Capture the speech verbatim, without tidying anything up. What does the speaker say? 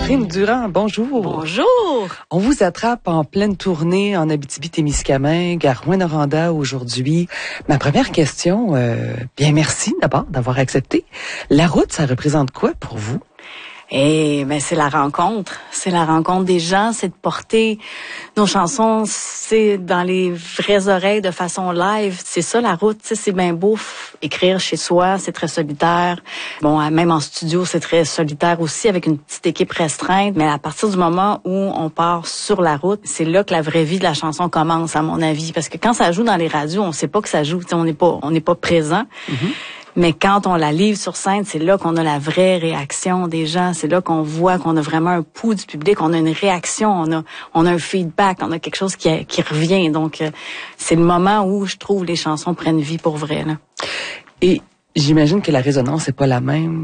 Catherine Durand, bonjour. Bonjour. On vous attrape en pleine tournée en Abitibi-Témiscamingue, à Rouyn-Noranda aujourd'hui. Ma première question, euh, bien merci d'abord d'avoir accepté. La route, ça représente quoi pour vous? Eh ben c'est la rencontre, c'est la rencontre des gens, c'est de porter nos chansons, c'est dans les vraies oreilles de façon live. C'est ça la route, tu sais, c'est bien beau écrire chez soi, c'est très solitaire. Bon, même en studio, c'est très solitaire aussi avec une petite équipe restreinte, mais à partir du moment où on part sur la route, c'est là que la vraie vie de la chanson commence à mon avis, parce que quand ça joue dans les radios, on sait pas que ça joue, tu sais, on n'est pas on n'est pas présent. Mm-hmm. Mais quand on la livre sur scène, c'est là qu'on a la vraie réaction des gens. C'est là qu'on voit qu'on a vraiment un pouls du public, on a une réaction, on a on a un feedback, on a quelque chose qui, qui revient. Donc, euh, c'est le moment où je trouve les chansons prennent vie pour vrai, là. Et j'imagine que la résonance n'est pas la même